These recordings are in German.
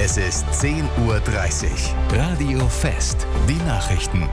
Es ist 10:30 Uhr. Radio Fest. Die Nachrichten.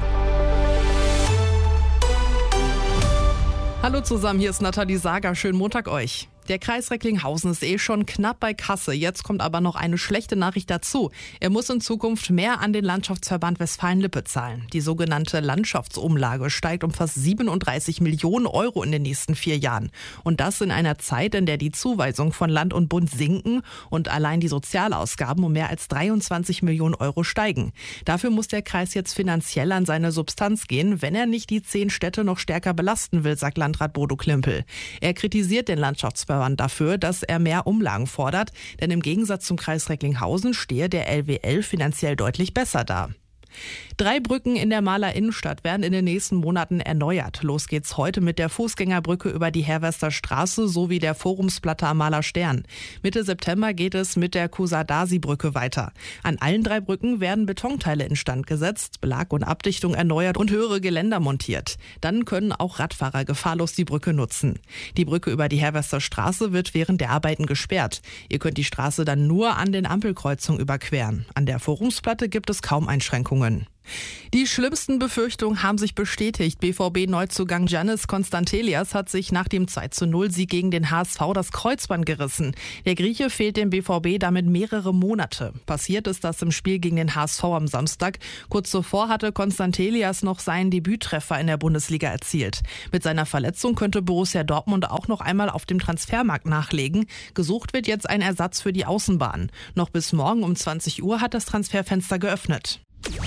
Hallo zusammen, hier ist Nathalie Sager. Schönen Montag euch. Der Kreis Recklinghausen ist schon knapp bei Kasse. Jetzt kommt aber noch eine schlechte Nachricht dazu. Er muss in Zukunft mehr an den Landschaftsverband Westfalen-Lippe zahlen. Die sogenannte Landschaftsumlage steigt um fast 37 Millionen Euro in den nächsten 4 Jahren. Und das in einer Zeit, in der die Zuweisungen von Land und Bund sinken und allein die Sozialausgaben um mehr als 23 Millionen Euro steigen. Dafür muss der Kreis jetzt finanziell an seine Substanz gehen, wenn er nicht die 10 Städte noch stärker belasten will, sagt Landrat Bodo Klimpel. Er kritisiert den Landschaftsverband dafür, dass er mehr Umlagen fordert, denn im Gegensatz zum Kreis Recklinghausen stehe der LWL finanziell deutlich besser da. 3 Brücken in der Mahler Innenstadt werden in den nächsten Monaten erneuert. Los geht's heute mit der Fußgängerbrücke über die Herwester Straße sowie der Forumsplatte am Mahler Stern. Mitte September geht es mit der Kusadasi-Brücke weiter. An allen 3 Brücken werden Betonteile instand gesetzt, Belag und Abdichtung erneuert und höhere Geländer montiert. Dann können auch Radfahrer gefahrlos die Brücke nutzen. Die Brücke über die Herwester Straße wird während der Arbeiten gesperrt. Ihr könnt die Straße dann nur an den Ampelkreuzungen überqueren. An der Forumsplatte gibt es kaum Einschränkungen. Die schlimmsten Befürchtungen haben sich bestätigt. BVB-Neuzugang Giannis Konstantelias hat sich nach dem 2:0-Sieg gegen den HSV das Kreuzband gerissen. Der Grieche fehlt dem BVB damit mehrere Monate. Passiert ist das im Spiel gegen den HSV am Samstag. Kurz zuvor hatte Konstantelias noch seinen Debüttreffer in der Bundesliga erzielt. Mit seiner Verletzung könnte Borussia Dortmund auch noch einmal auf dem Transfermarkt nachlegen. Gesucht wird jetzt ein Ersatz für die Außenbahn. Noch bis morgen um 20 Uhr hat das Transferfenster geöffnet.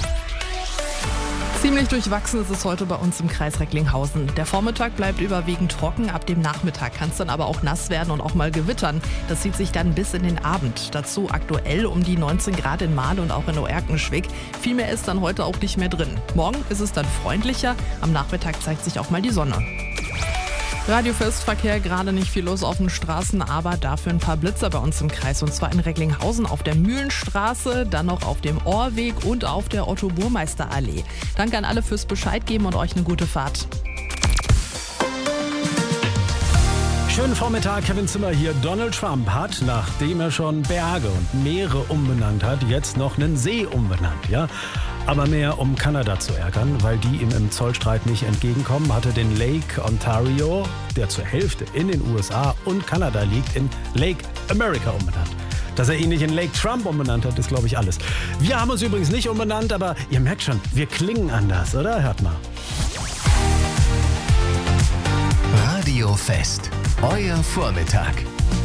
Ziemlich durchwachsen ist es heute bei uns im Kreis Recklinghausen. Der Vormittag bleibt überwiegend trocken, ab dem Nachmittag kann es dann aber auch nass werden und auch mal gewittern. Das zieht sich dann bis in den Abend. Dazu aktuell um die 19 Grad in Mahl und auch in Oerkenschwick. Viel mehr ist dann heute auch nicht mehr drin. Morgen ist es dann freundlicher, am Nachmittag zeigt sich auch mal die Sonne. Radiofestverkehr, gerade nicht viel los auf den Straßen, aber dafür ein paar Blitzer bei uns im Kreis. Und zwar in Recklinghausen auf der Mühlenstraße, dann noch auf dem Ohrweg und auf der Otto-Burmeister-Allee. Danke an alle fürs Bescheid geben und euch eine gute Fahrt. Schönen Vormittag, Kevin Zimmer hier. Donald Trump hat, nachdem er schon Berge und Meere umbenannt hat, jetzt noch einen See umbenannt, ja? Aber mehr, um Kanada zu ärgern, weil die ihm im Zollstreit nicht entgegenkommen, hatte den Lake Ontario, der zur Hälfte in den USA und Kanada liegt, in Lake America umbenannt. Dass er ihn nicht in Lake Trump umbenannt hat, ist, glaube ich, alles. Wir haben uns übrigens nicht umbenannt, aber ihr merkt schon, wir klingen anders, oder? Hört mal. Radio Fest. Euer Vormittag.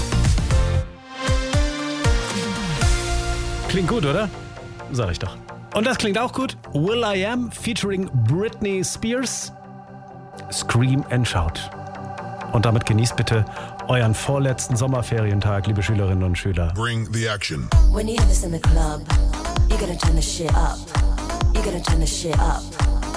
Klingt gut, oder? Sag ich doch. Und das klingt auch gut. will.i.am featuring Britney Spears. Scream and Shout. Und damit genießt bitte euren vorletzten Sommerferientag, liebe Schülerinnen und Schüler. Bring the action. When you have this in the club, you gotta turn the shit up. You gotta turn the shit up.